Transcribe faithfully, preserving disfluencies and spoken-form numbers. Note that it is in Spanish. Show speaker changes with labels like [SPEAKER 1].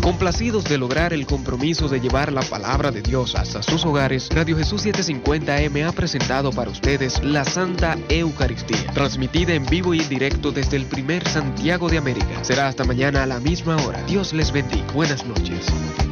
[SPEAKER 1] Complacidos de lograr el compromiso de llevar la palabra de Dios hasta sus hogares, Radio Jesús setecientos cincuenta A M ha presentado para ustedes la Santa Eucaristía, transmitida en vivo y en directo desde el primer Santiago de América. Será hasta mañana a la misma hora. Dios les bendiga. Buenas noches.